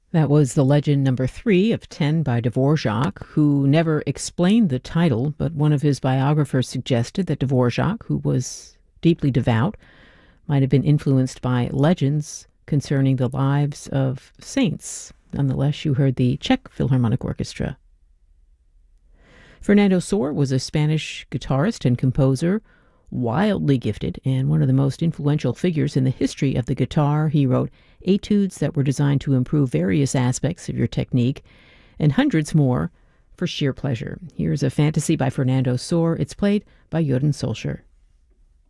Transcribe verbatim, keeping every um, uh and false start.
That was the legend number three of ten by Dvorak, who never explained the title, but one of his biographers suggested that Dvorak, who was deeply devout, might have been influenced by legends concerning the lives of saints. Nonetheless, you heard the Czech Philharmonic Orchestra. Fernando Sor was a Spanish guitarist and composer, wildly gifted and one of the most influential figures in the history of the guitar. He wrote etudes that were designed to improve various aspects of your technique, and hundreds more for sheer pleasure. Here's a fantasy by Fernando Sor. It's played by Jeroen Solscher.